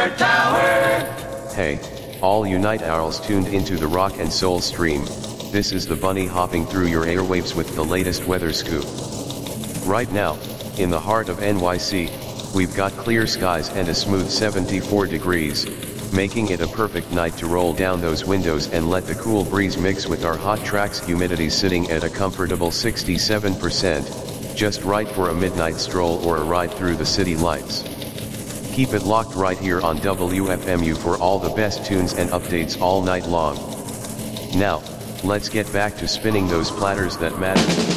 Hey, all you night owls tuned into the Rock and Soul stream, this is the bunny hopping through your airwaves with the latest weather scoop. Right now, in the heart of NYC, we've got clear skies and a smooth 74 degrees, making it a perfect night to roll down those windows and let the cool breeze mix with our hot tracks. Humidity sitting at a comfortable 67%, just right for a midnight stroll or a ride through the city lights. Keep it locked right here on WFMU for all the best tunes and updates all night long. Now, let's get back to spinning those platters that matter.